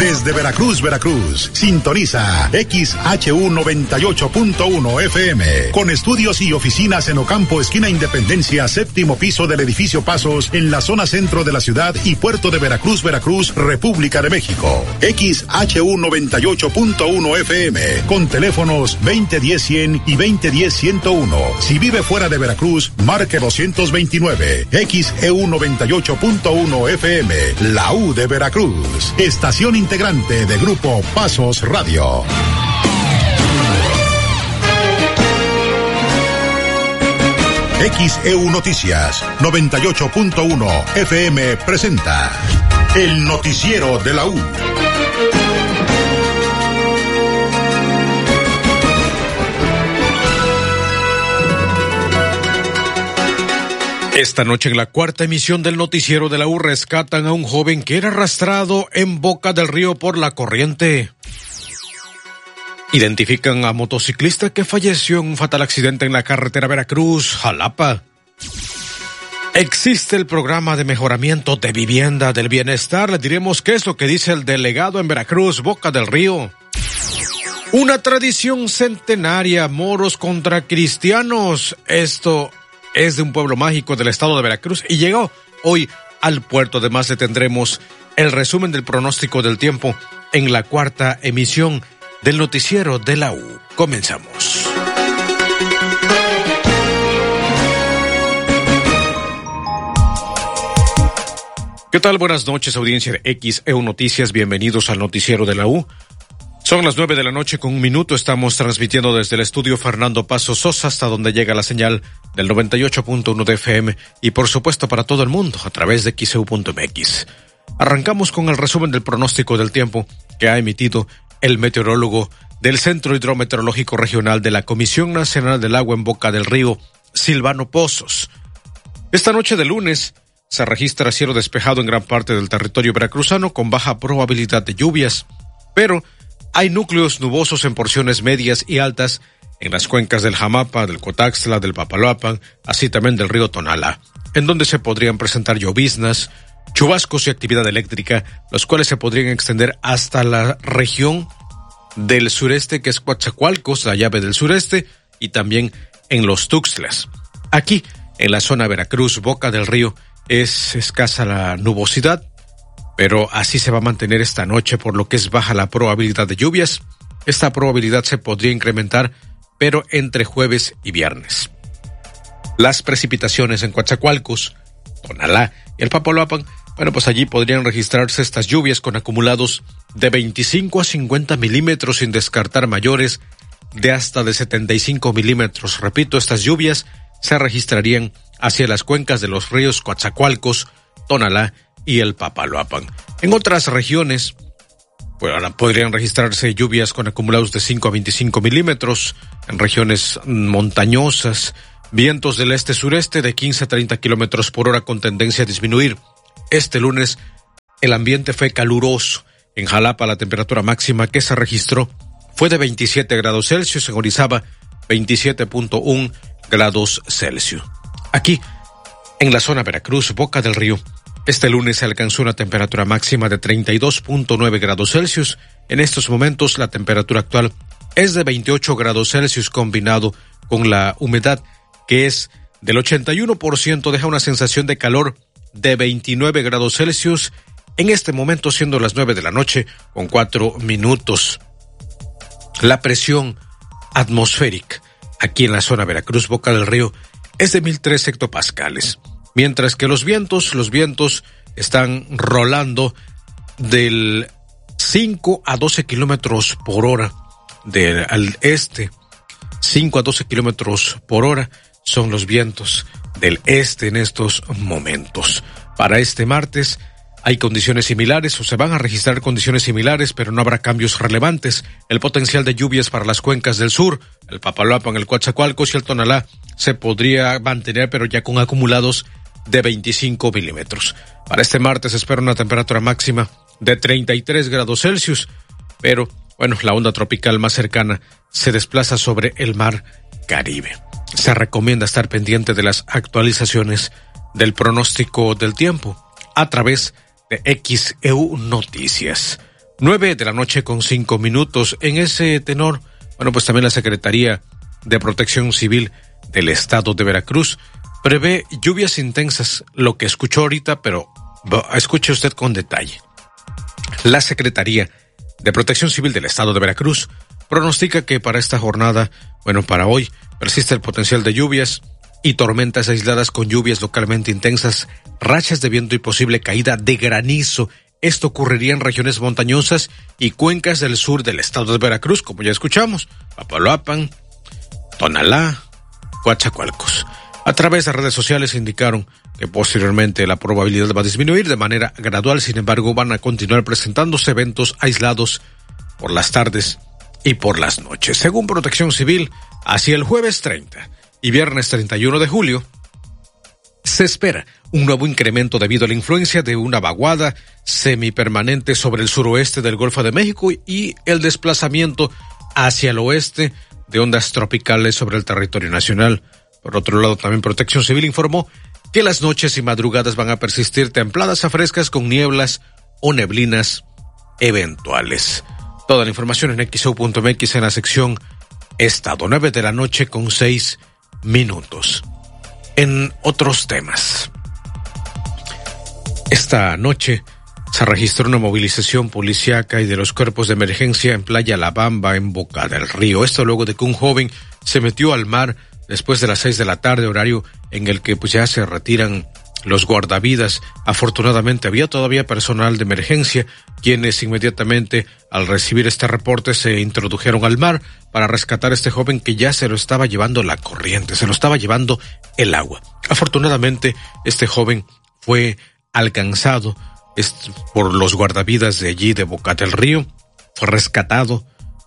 Desde Veracruz, sintoniza XHU 98.1 FM, con estudios y oficinas en Ocampo, esquina Independencia, séptimo piso del edificio Pasos, en la zona centro de la ciudad y puerto de Veracruz, República de México. XHU 98.1 FM, con teléfonos 2010-100 y 2010-101. Si vive fuera de Veracruz, marque 229. XEU 98.1 FM, la U de Veracruz. Estación integrante de Grupo Pasos Radio. XEU Noticias 98.1 FM presenta el noticiero de la U. Esta noche en la cuarta emisión del noticiero de la U rescatan a un joven que era arrastrado en Boca del Río por la corriente. Identifican a motociclista que falleció en un fatal accidente en la carretera Veracruz-Jalapa. Existe el programa de mejoramiento de vivienda del bienestar. Le diremos qué es lo que dice el delegado en Veracruz, Boca del Río. Una tradición centenaria, moros contra cristianos. Esto es de un pueblo mágico del estado de Veracruz y llegó hoy al puerto. Además le tendremos el resumen del pronóstico del tiempo en la cuarta emisión del noticiero de la U. Comenzamos. ¿Qué tal? Buenas noches, audiencia de XEU Noticias. Bienvenidos al noticiero de la U. Son las 9:00 con 1 minuto. Estamos transmitiendo desde el estudio Fernando Paso Sosa, hasta donde llega la señal del 98.1 de FM y por supuesto para todo el mundo a través de XEU.mx. Arrancamos con el resumen del pronóstico del tiempo que ha emitido el meteorólogo del Centro Hidrometeorológico Regional de la Comisión Nacional del Agua en Boca del Río, Silvano Pozos. Esta noche de lunes se registra cielo despejado en gran parte del territorio veracruzano con baja probabilidad de lluvias, pero hay núcleos nubosos en porciones medias y altas en las cuencas del Jamapa, del Cotaxtla, del Papaloapan, así también del río Tonala, en donde se podrían presentar lloviznas, chubascos y actividad eléctrica, los cuales se podrían extender hasta la región del sureste, que es Coatzacoalcos, la llave del sureste, y también en los Tuxtlas. Aquí, en la zona Veracruz, Boca del Río, es escasa la nubosidad, pero así se va a mantener esta noche, por lo que es baja la probabilidad de lluvias. Esta probabilidad se podría incrementar, pero entre jueves y viernes. Las precipitaciones en Coatzacoalcos, Tonalá y el Papaloapan, bueno, pues allí podrían registrarse estas lluvias con acumulados de 25 a 50 milímetros, sin descartar mayores de hasta de 75 milímetros. Repito, estas lluvias se registrarían hacia las cuencas de los ríos Coatzacoalcos, Tonalá y el Papaloapan. En otras regiones, pues ahora podrían registrarse lluvias con acumulados de 5 a 25 milímetros, en regiones montañosas, vientos del este-sureste de 15 a 30 kilómetros por hora con tendencia a disminuir. Este lunes el ambiente fue caluroso. En Jalapa la temperatura máxima que se registró fue de 27 grados Celsius, en Orizaba 27.1 grados Celsius. Aquí, en la zona Veracruz, Boca del Río, este lunes se alcanzó una temperatura máxima de 32.9 grados Celsius. En estos momentos la temperatura actual es de 28 grados Celsius, combinado con la humedad que es del 81%, deja una sensación de calor de 29 grados Celsius. En este momento, siendo las 9:00 con 4 minutos. La presión atmosférica aquí en la zona Veracruz, Boca del Río, es de 1003 hectopascales. Mientras que los vientos están rolando del 5 a 12 kilómetros por hora al este. 5 a 12 kilómetros por hora son los vientos del este en estos momentos. Para este martes hay condiciones similares, o se van a registrar condiciones similares, pero no habrá cambios relevantes. El potencial de lluvias para las cuencas del sur, el Papaloapan, el Coatzacoalcos y el Tonalá, se podría mantener, pero ya con acumulados de 25 milímetros. Para este martes espera una temperatura máxima de 33 grados Celsius, pero bueno, la onda tropical más cercana se desplaza sobre el mar Caribe. Se recomienda estar pendiente de las actualizaciones del pronóstico del tiempo a través de XEU Noticias. 9:05 a.m. En ese tenor, bueno, pues también la Secretaría de Protección Civil del Estado de Veracruz prevé lluvias intensas, lo que escuchó ahorita, pero escuche usted con detalle. La Secretaría de Protección Civil del Estado de Veracruz pronostica que para esta jornada, bueno, para hoy, persiste el potencial de lluvias y tormentas aisladas con lluvias localmente intensas, rachas de viento y posible caída de granizo. Esto ocurriría en regiones montañosas y cuencas del sur del estado de Veracruz, como ya escuchamos, Papaloapan, Tonalá, Coatzacoalcos. A través de redes sociales indicaron que posteriormente la probabilidad va a disminuir de manera gradual, sin embargo van a continuar presentándose eventos aislados por las tardes y por las noches. Según Protección Civil, hacia el jueves 30 y viernes 31 de julio, se espera un nuevo incremento debido a la influencia de una vaguada semipermanente sobre el suroeste del Golfo de México y el desplazamiento hacia el oeste de ondas tropicales sobre el territorio nacional. Por otro lado, también Protección Civil informó que las noches y madrugadas van a persistir templadas a frescas con nieblas o neblinas eventuales. Toda la información en xeu.mx en la sección Estado, 9:06 a.m. En otros temas, esta noche se registró una movilización policíaca y de los cuerpos de emergencia en Playa La Bamba, en Boca del Río. Esto luego de que un joven se metió al mar después de las 6 de la tarde, horario en el que pues ya se retiran los guardavidas. Afortunadamente había todavía personal de emergencia, quienes inmediatamente al recibir este reporte se introdujeron al mar para rescatar a este joven que ya se lo estaba llevando la corriente, se lo estaba llevando el agua. Afortunadamente este joven fue alcanzado por los guardavidas de allí de Boca del Río, fue rescatado,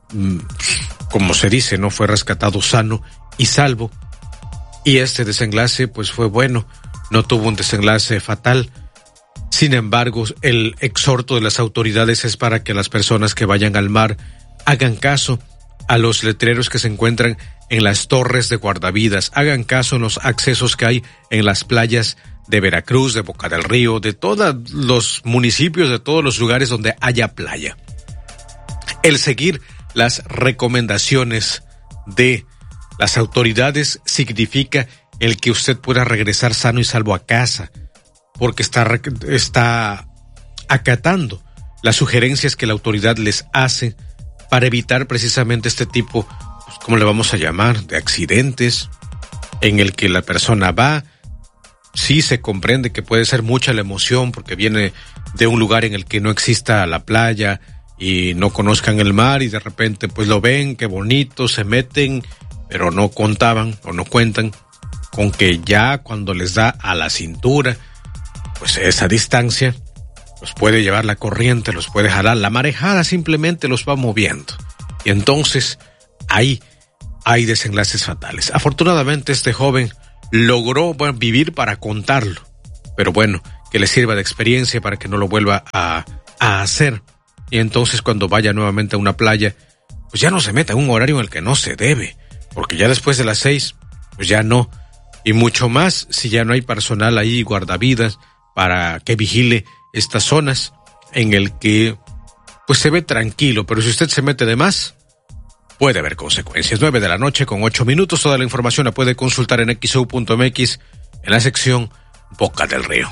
como se dice, no fue rescatado sano y salvo, y este desenlace pues fue bueno, no tuvo un desenlace fatal. Sin embargo, el exhorto de las autoridades es para que las personas que vayan al mar hagan caso a los letreros que se encuentran en las torres de guardavidas, hagan caso en los accesos que hay en las playas de Veracruz, de Boca del Río, de todos los municipios, de todos los lugares donde haya playa. El seguir las recomendaciones de las autoridades significa el que usted pueda regresar sano y salvo a casa, porque está acatando las sugerencias que la autoridad les hace para evitar precisamente este tipo, pues, ¿cómo le vamos a llamar?, de accidentes en el que la persona va. Sí se comprende que puede ser mucha la emoción porque viene de un lugar en el que no exista la playa y no conozcan el mar y de repente pues lo ven, qué bonito, se meten, pero no contaban o no cuentan con que ya cuando les da a la cintura, pues esa distancia los puede llevar la corriente, los puede jalar, la marejada simplemente los va moviendo. Y entonces ahí hay desenlaces fatales. Afortunadamente este joven logró vivir para contarlo, pero bueno, que le sirva de experiencia para que no lo vuelva a hacer. Y entonces cuando vaya nuevamente a una playa, pues ya no se meta en un horario en el que no se debe, porque ya después de las 6, pues ya no. Y mucho más si ya no hay personal ahí, guardavidas, para que vigile estas zonas en el que pues se ve tranquilo, pero si usted se mete de más, puede haber consecuencias. 9:08 a.m. Toda la información la puede consultar en xeu.mx en la sección Boca del Río.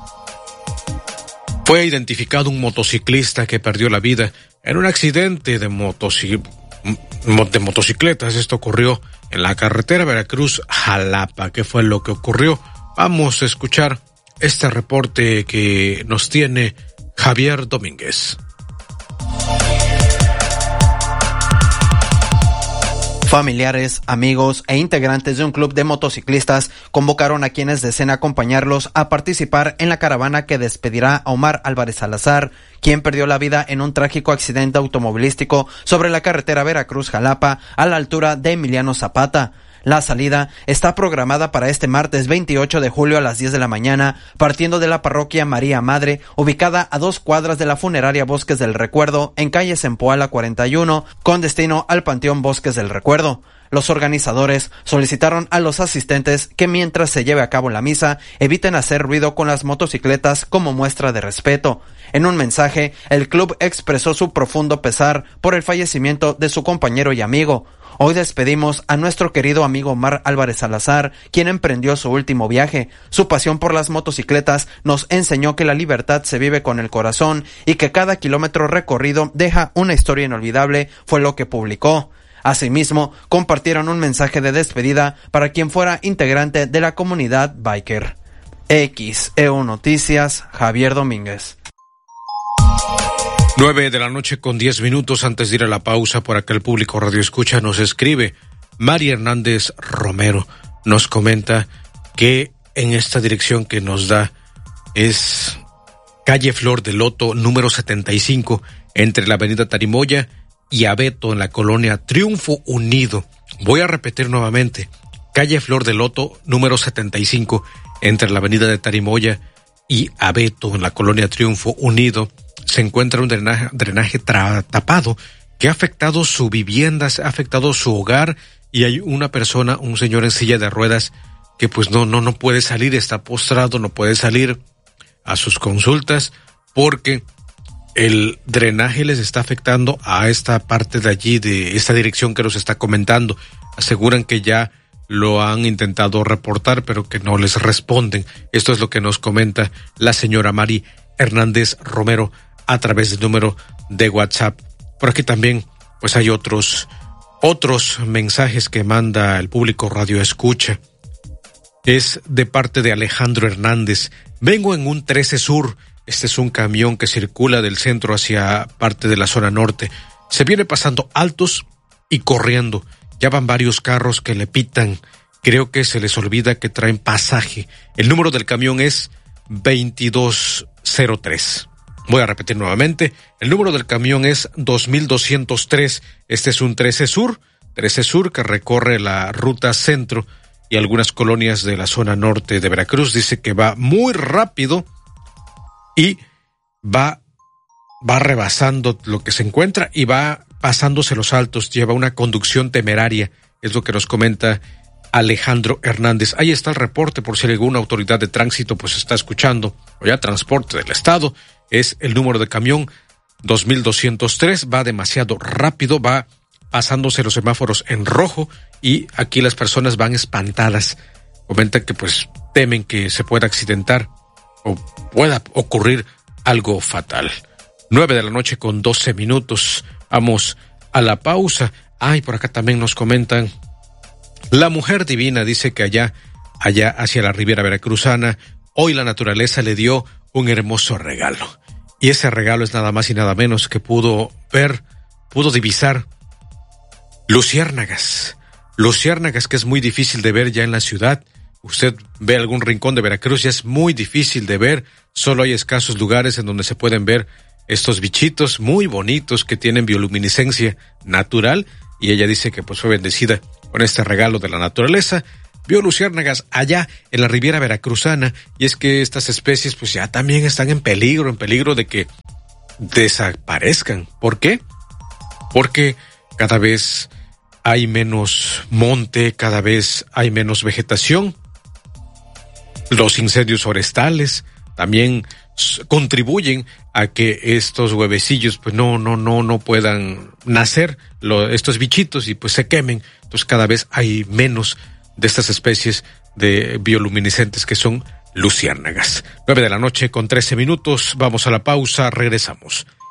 Fue identificado un motociclista que perdió la vida en un accidente de motocicletas. Esto ocurrió en la carretera Veracruz-Jalapa. ¿Qué fue lo que ocurrió? Vamos a escuchar este reporte que nos tiene Javier Domínguez. Familiares, amigos e integrantes de un club de motociclistas convocaron a quienes deseen acompañarlos a participar en la caravana que despedirá a Omar Álvarez Salazar, quien perdió la vida en un trágico accidente automovilístico sobre la carretera Veracruz-Jalapa a la altura de Emiliano Zapata. La salida está programada para este martes 28 de julio a las 10 de la mañana, partiendo de la parroquia María Madre, ubicada a 2 cuadras de la funeraria Bosques del Recuerdo, en calle Zempoala 41, con destino al Panteón Bosques del Recuerdo. Los organizadores solicitaron a los asistentes que mientras se lleve a cabo la misa, eviten hacer ruido con las motocicletas como muestra de respeto. En un mensaje, el club expresó su profundo pesar por el fallecimiento de su compañero y amigo. Hoy despedimos a nuestro querido amigo Omar Álvarez Salazar, quien emprendió su último viaje. Su pasión por las motocicletas nos enseñó que la libertad se vive con el corazón y que cada kilómetro recorrido deja una historia inolvidable, fue lo que publicó. Asimismo, compartieron un mensaje de despedida para quien fuera integrante de la comunidad biker. XEU Noticias, Javier Domínguez. 9:10 antes de ir a la pausa. Por acá el público Radio Escucha nos escribe. María Hernández Romero nos comenta que en esta dirección que nos da es calle Flor de Loto número 75 entre la avenida Tarimoya y Abeto en la colonia Triunfo Unido. Voy a repetir nuevamente. Calle Flor de Loto número 75 entre la avenida de Tarimoya y Abeto en la colonia Triunfo Unido. Se encuentra un drenaje tapado que ha afectado su vivienda, ha afectado su hogar, y hay una persona, un señor en silla de ruedas que pues no puede salir, está postrado, no puede salir a sus consultas porque el drenaje les está afectando a esta parte de allí, de esta dirección que nos está comentando. Aseguran que ya lo han intentado reportar, pero que no les responden. Esto es lo que nos comenta la señora Mari Hernández Romero a través del número de WhatsApp. Por aquí también pues hay otros mensajes que manda el público Radio Escucha. Es de parte de Alejandro Hernández. Vengo en un 13 Sur. Este es un camión que circula del centro hacia parte de la zona norte. Se viene pasando altos y corriendo. Ya van varios carros que le pitan. Creo que se les olvida que traen pasaje. El número del camión es 2203. Voy a repetir nuevamente. El número del camión es 2203. Este es un 13 Sur que recorre la ruta centro y algunas colonias de la zona norte de Veracruz. Dice que va muy rápido y va rebasando lo que se encuentra y va pasándose los altos. Lleva una conducción temeraria, es lo que nos comenta Alejandro Hernández. Ahí está el reporte por si alguna autoridad de tránsito pues está escuchando, o ya Transporte del Estado. Es el número de camión 2203, va demasiado rápido, va pasándose los semáforos en rojo y aquí las personas van espantadas. Comentan que pues temen que se pueda accidentar o pueda ocurrir algo fatal. 9:12 p.m. Vamos a la pausa. Por acá también nos comentan. La Mujer Divina dice que allá hacia la Riviera Veracruzana, hoy la naturaleza le dio un hermoso regalo. Y ese regalo es nada más y nada menos que pudo divisar luciérnagas. Luciérnagas que es muy difícil de ver ya en la ciudad. Usted ve algún rincón de Veracruz y es muy difícil de ver. Solo hay escasos lugares en donde se pueden ver estos bichitos muy bonitos que tienen bioluminiscencia natural. Y ella dice que pues fue bendecida con este regalo de la naturaleza. Vio luciérnagas allá en la Riviera Veracruzana, y es que estas especies pues ya también están en peligro de que desaparezcan. ¿Por qué? Porque cada vez hay menos monte, cada vez hay menos vegetación. Los incendios forestales también contribuyen a que estos huevecillos pues no puedan nacer, estos bichitos, y pues se quemen. Entonces cada vez hay menos de estas especies de bioluminiscentes que son luciérnagas. 9:13 p.m. Vamos a la pausa, regresamos.